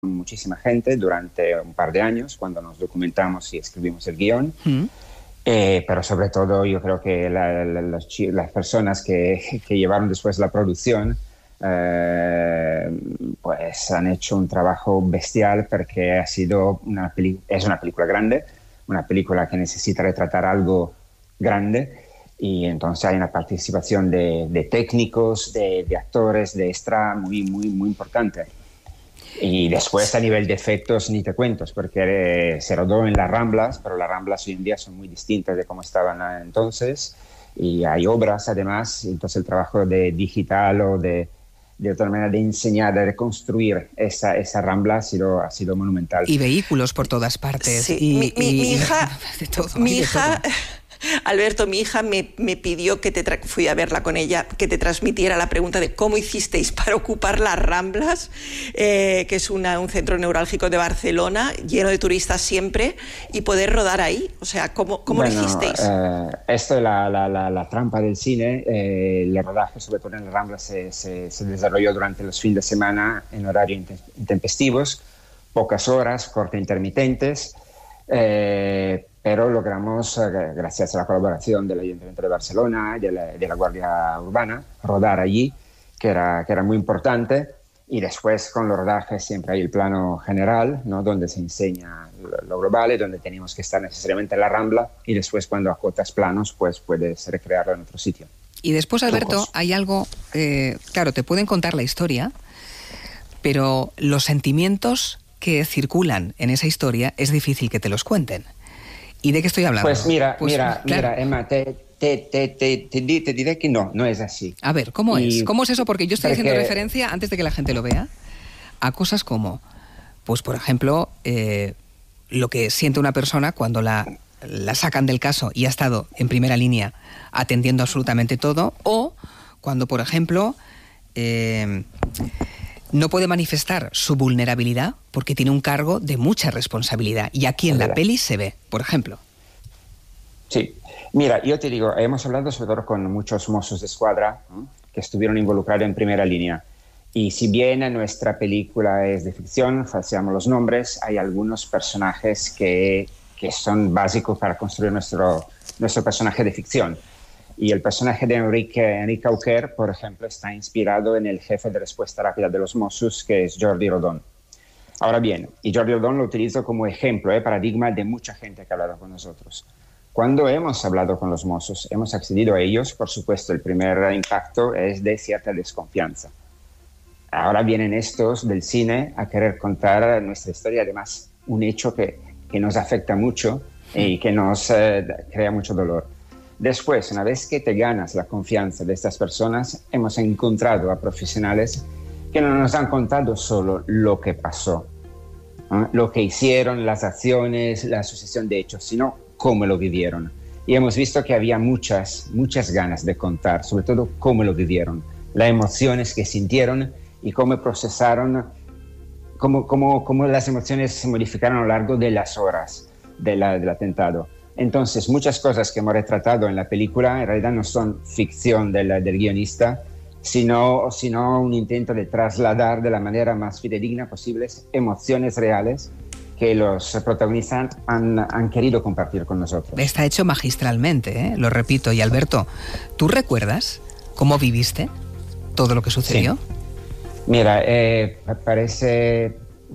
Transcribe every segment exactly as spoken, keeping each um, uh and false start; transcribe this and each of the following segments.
muchísima gente durante un par de años cuando nos documentamos y escribimos el guión. Mm. Eh, pero sobre todo yo creo que la, la, las, las personas que, que llevaron después la producción eh, pues han hecho un trabajo bestial porque ha sido una peli- es una película grande, una película que necesita retratar algo grande y entonces hay una participación de, de técnicos, de, de actores, de extra muy, muy, muy importante. Y después a nivel de efectos ni te cuento, porque se rodó en las Ramblas, pero las Ramblas hoy en día son muy distintas de cómo estaban entonces y hay obras además, entonces el trabajo de digital o de, de otra manera de enseñar, de reconstruir esa, esa Rambla ha sido, ha sido monumental. Y vehículos por todas partes. Sí. Y, mi, mi, y, mi hija, de todo, mi de hija todo. Alberto, mi hija me, me pidió que te tra- fui a verla con ella, que te transmitiera la pregunta de cómo hicisteis para ocupar las Ramblas, eh, que es una, un centro neurálgico de Barcelona, lleno de turistas siempre, y poder rodar ahí. O sea, ¿cómo, cómo bueno, lo hicisteis? Eh, esto es la, la, la, la trampa del cine. Eh, el rodaje, sobre todo en las Ramblas, se, se, se desarrolló durante los fines de semana en horarios intempestivos, pocas horas, cortes intermitentes. Eh, pero logramos, eh, gracias a la colaboración del Ayuntamiento de Barcelona y de la, de la Guardia Urbana, rodar allí, que era, que era muy importante. Y después con los rodajes siempre hay el plano general, ¿no? Donde se enseña lo, lo global, donde tenemos que estar necesariamente en la Rambla, y después cuando acotas planos, pues puedes recrearlo en otro sitio. Y después, Alberto, Trucos. hay algo, eh, claro, te pueden contar la historia, pero los sentimientos que circulan en esa historia es difícil que te los cuenten. ¿Y de qué estoy hablando? Pues mira, pues, mira, claro. mira, Emma, te, te, te, te, te, di- te diré que no, no es así. A ver, ¿cómo Y es? ¿Cómo es eso? Porque yo estoy porque- haciendo referencia, antes de que la gente lo vea, a cosas como, pues por ejemplo, eh, lo que siente una persona cuando la, la sacan del caso y ha estado en primera línea atendiendo absolutamente todo, o cuando, por ejemplo, eh, no puede manifestar su vulnerabilidad porque tiene un cargo de mucha responsabilidad. Y aquí en la peli se ve, por ejemplo. Sí, mira, yo te digo, hemos hablado sobre todo con muchos mozos de escuadra, ¿no? Que estuvieron involucrados en primera línea. Y si bien nuestra película es de ficción, falseamos los nombres, hay algunos personajes que, que son básicos para construir nuestro, nuestro personaje de ficción. Y el personaje de Enrique, Enrique Auquer, por ejemplo, está inspirado en el jefe de respuesta rápida de los Mossos, que es Jordi Rodón. Ahora bien, y Jordi Rodón lo utilizo como ejemplo, eh, paradigma de mucha gente que ha hablado con nosotros. Cuando hemos hablado con los Mossos, hemos accedido a ellos, por supuesto, el primer impacto es de cierta desconfianza. Ahora vienen estos del cine a querer contar nuestra historia, además un hecho que, que nos afecta mucho y que nos eh, crea mucho dolor. Después, una vez que te ganas la confianza de estas personas, hemos encontrado a profesionales que no nos han contado solo lo que pasó, ¿no? Lo que hicieron, las acciones, la sucesión de hechos, sino cómo lo vivieron. Y hemos visto que había muchas, muchas ganas de contar, sobre todo cómo lo vivieron, las emociones que sintieron y cómo procesaron, cómo, cómo, cómo las emociones se modificaron a lo largo de las horas de la, del atentado. Entonces, muchas cosas que hemos retratado en la película en realidad no son ficción del, del guionista, sino, sino un intento de trasladar de la manera más fidedigna posible emociones reales que los protagonistas han, han querido compartir con nosotros. Está hecho magistralmente, ¿eh? Lo repito. Y Alberto, ¿tú recuerdas cómo viviste todo lo que sucedió? Sí. Mira, eh, parece...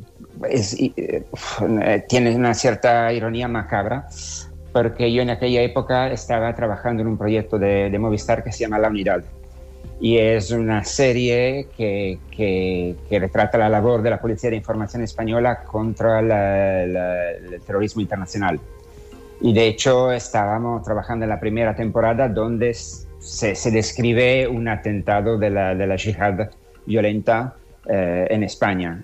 Es, eh, tiene una cierta ironía macabra, porque yo en aquella época estaba trabajando en un proyecto de, de Movistar que se llama La Unidad. Y es una serie que, que, que retrata la labor de la Policía de Información Española contra la, la, el terrorismo internacional. Y de hecho estábamos trabajando en la primera temporada donde se, se describe un atentado de la, de la yihad violenta eh, en España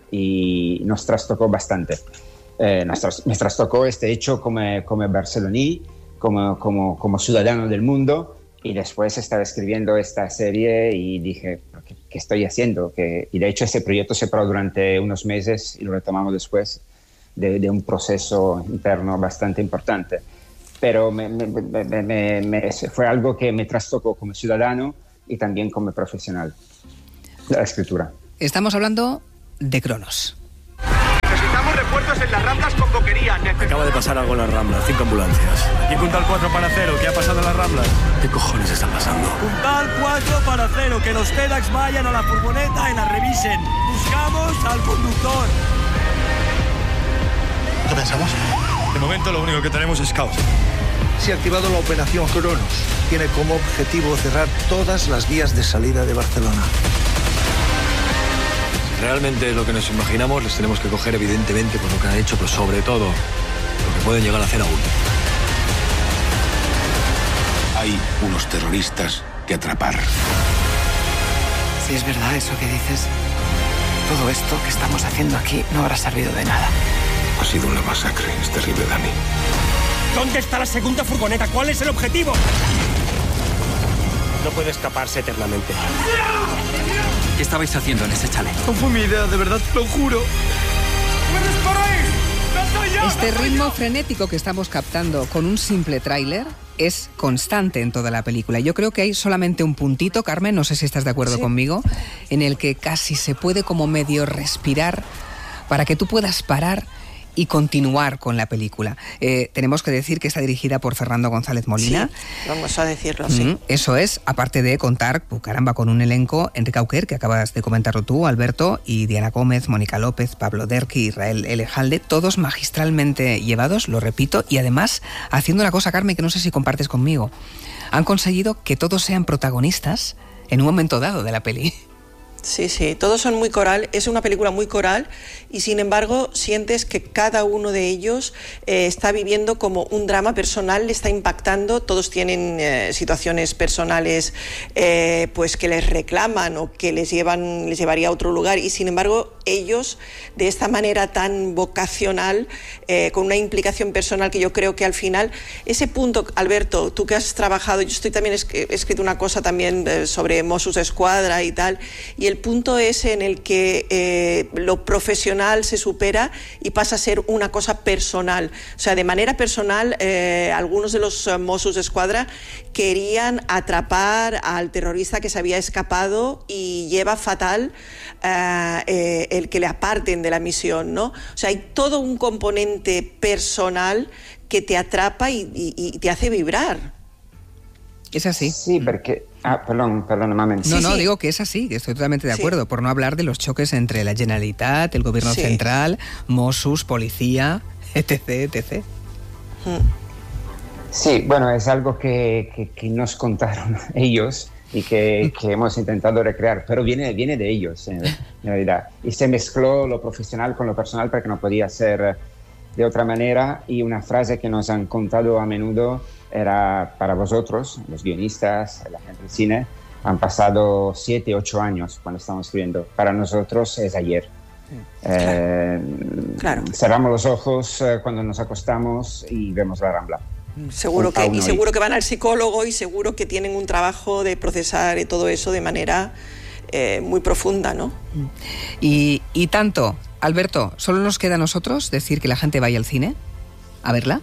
y nos trastocó bastante. Eh, nos, tras, me trastocó este hecho como, como barceloní, como, como, como ciudadano del mundo. Y después estaba escribiendo esta serie y dije, ¿qué, qué estoy haciendo? Que, y de hecho ese proyecto se paró durante unos meses y lo retomamos después de, de un proceso interno bastante importante. Pero me, me, me, me, me, fue algo que me trastocó como ciudadano y también como profesional, la escritura. Estamos hablando de Cronos. tampoco querían. Acaba de pasar algo en las Ramblas, cinco ambulancias. Y Puntal cuatro para cero, ¿qué ha pasado en las Ramblas? ¿Qué cojones está pasando? Puntal cuatro para cero, que los TEDx vayan a la furgoneta y la revisen. Buscamos al conductor. ¿Qué pensamos? De momento lo único que tenemos es caos. Se ha activado la operación Cronos. Tiene como objetivo cerrar todas las vías de salida de Barcelona. Realmente es lo que nos imaginamos, les tenemos que coger evidentemente por lo que han hecho, pero sobre todo lo que pueden llegar a hacer aún. Hay unos terroristas que atrapar. Si es verdad eso que dices, todo esto que estamos haciendo aquí no habrá servido de nada. Ha sido una masacre, es terrible, Dani. ¿Dónde está la segunda furgoneta? ¿Cuál es el objetivo? No puede escaparse eternamente. ¿Qué estabais haciendo en ese chalet? No fue mi idea, de verdad, te lo juro. ¡Me disparáis! ¡No soy yo! Este ritmo frenético que estamos captando con un simple tráiler es constante en toda la película. Yo creo que hay solamente un puntito, Carmen, no sé si estás de acuerdo Sí. conmigo, en el que casi se puede como medio respirar para que tú puedas parar y continuar con la película. Eh, tenemos que decir que está dirigida por Fernando González Molina. Sí, vamos a decirlo, sí. Mm, eso es, aparte de contar, pues, caramba, con un elenco, Enrique Auquer, que acabas de comentarlo tú, Alberto, y Diana Gómez, Mónica López, Pablo Derqui, Israel Elejalde, todos magistralmente llevados, lo repito, y además haciendo una cosa, Carmen, que no sé si compartes conmigo. Han conseguido que todos sean protagonistas en un momento dado de la peli. Sí, sí, todos son muy coral, es una película muy coral y sin embargo sientes que cada uno de ellos eh, está viviendo como un drama personal, le está impactando, todos tienen eh, situaciones personales eh, pues que les reclaman o que les llevan, les llevaría a otro lugar y sin embargo ellos de esta manera tan vocacional, eh, con una implicación personal que yo creo que al final, ese punto, Alberto, tú que has trabajado, yo estoy también he escrito una cosa también eh, sobre Mossos d'Esquadra y tal, y el punto es en el que eh, lo profesional se supera y pasa a ser una cosa personal. O sea, de manera personal, eh, algunos de los uh, Mossos d'Esquadra querían atrapar al terrorista que se había escapado y lleva fatal uh, eh, el que le aparten de la misión, ¿no? O sea, hay todo un componente personal que te atrapa y, y, y te hace vibrar. ¿Es así? Sí, porque... Ah, perdón, perdón, mamen. No, Sí, no, sí. digo que es así, que estoy totalmente de Sí. acuerdo, por no hablar de los choques entre la Generalitat, el gobierno Sí. central, Mossos, policía, etc, etcétera. Sí, bueno, es algo que, que, que nos contaron ellos y que, que hemos intentado recrear, pero viene, viene de ellos, en, en realidad. Y se mezcló lo profesional con lo personal porque no podía ser de otra manera. Y una frase que nos han contado a menudo era: para vosotros, los guionistas, la gente del cine, han pasado siete, ocho años cuando estamos escribiendo. Para nosotros es ayer. Eh, Claro. Cerramos los ojos eh, cuando nos acostamos y vemos la Rambla. Seguro que, Aún y hoy. seguro que van al psicólogo y seguro que tienen un trabajo de procesar y todo eso de manera eh, muy profunda, ¿no? Y, y tanto, Alberto, solo nos queda a nosotros decir que la gente vaya al cine a verla,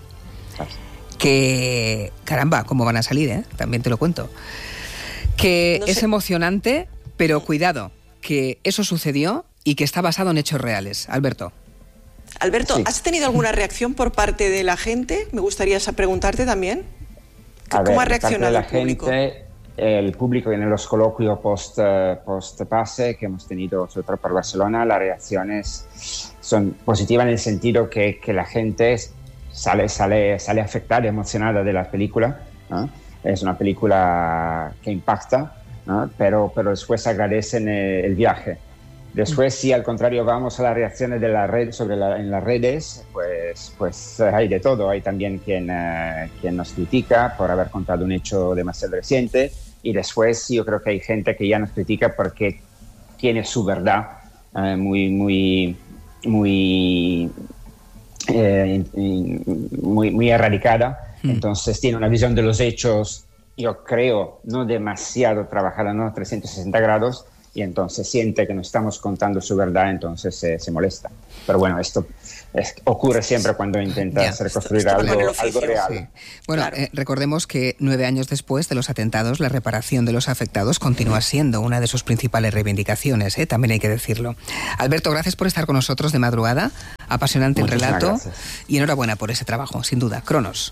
que, caramba, cómo van a salir, ¿eh? También te lo cuento. Que No es sé. emocionante, pero cuidado, que eso sucedió y que está basado en hechos reales. Alberto. Alberto, Sí. ¿has tenido alguna reacción por parte de la gente? Me gustaría esa- preguntarte también. A ¿Cómo ver, ha de parte de reaccionado la el público? gente, el público en los coloquios post, eh, post pase que hemos tenido, sobre todo por Barcelona, las reacciones son positivas en el sentido que, que la gente sale, sale, sale afectada, emocionada de la película, ¿no? Es una película que impacta, ¿no? pero, pero después agradecen el, el viaje. Después, si al contrario vamos a las reacciones de la red sobre la, en las redes, pues, pues hay de todo. Hay también quien, eh, quien nos critica por haber contado un hecho demasiado reciente, y después yo creo que hay gente que ya nos critica porque tiene su verdad eh, muy, muy, muy, eh, muy, muy erradicada. Mm. Entonces tiene una visión de los hechos, yo creo, no demasiado trabajada, no trescientos sesenta grados. y entonces siente que no estamos contando su verdad, entonces se, se molesta. Pero bueno, esto es, ocurre siempre cuando intentas ya, reconstruir esto, esto algo, algo real. Sí. Bueno, claro. eh, recordemos que nueve años después de los atentados, la reparación de los afectados continúa siendo una de sus principales reivindicaciones, ¿eh? También hay que decirlo. Alberto, gracias por estar con nosotros de madrugada. Apasionante el relato gracias. Y enhorabuena por ese trabajo, sin duda. Cronos.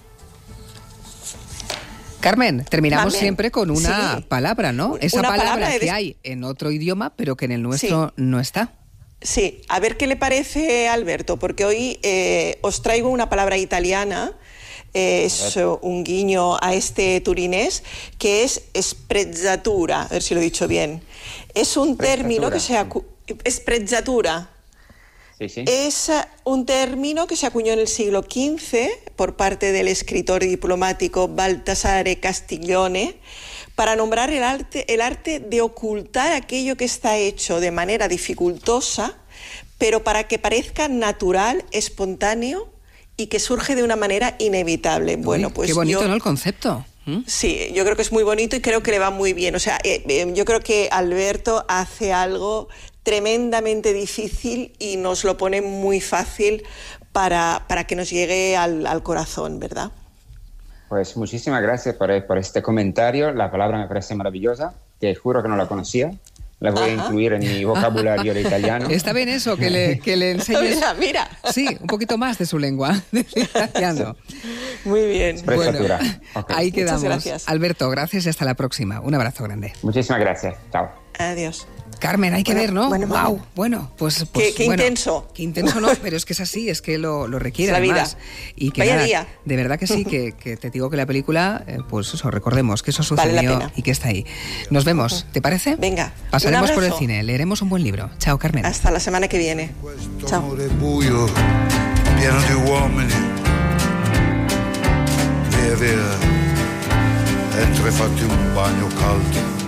Carmen, terminamos Carmen. siempre con una sí. palabra, ¿no? Esa una palabra, palabra que de... hay en otro idioma, pero que en el nuestro sí. no está. Sí, a ver qué le parece, Alberto, porque hoy eh, os traigo una palabra italiana, eh, es un guiño a este turinés, que es sprezzatura, a ver si lo he dicho bien. Es un término que se acu... sprezzatura. Sí, sí. Es un término que se acuñó en el siglo quince por parte del escritor y diplomático Baltasare Castiglione para nombrar el arte, el arte de ocultar aquello que está hecho de manera dificultosa, pero para que parezca natural, espontáneo y que surge de una manera inevitable. Uy, bueno, pues qué bonito, yo, ¿no? El concepto. ¿Mm? Sí, yo creo que es muy bonito y creo que le va muy bien. O sea, eh, eh, yo creo que Alberto hace algo tremendamente difícil y nos lo pone muy fácil para, para que nos llegue al, al corazón, ¿verdad? Pues muchísimas gracias por, por este comentario. La palabra me parece maravillosa. Te juro que no la conocía. La voy Ajá. a incluir en mi vocabulario de italiano. Está bien eso, que le, que le enseñes... Mira, mira. Sí, un poquito más de su lengua, de italiano. Muy bien. Bueno, okay. Ahí quedamos. Muchas gracias. Alberto, gracias y hasta la próxima. Un abrazo grande. Muchísimas gracias. Chao. Adiós. Carmen, hay que bueno, ver, ¿no? Bueno, wow, bueno, bueno pues... pues qué, qué bueno, intenso. Qué intenso no, pero es que es así, es que lo, lo requiere la además. Vida. Y que Vaya nada, día. De verdad que sí, que, que te digo que la película, eh, pues eso, recordemos que eso sucedió vale y que está ahí. Nos vemos, ¿te parece? Venga. Pasaremos por el cine, leeremos un buen libro. Chao, Carmen. Hasta la semana que viene. Chao. Buio, pieno di uomini, via via, entre fatti un bagno caldo.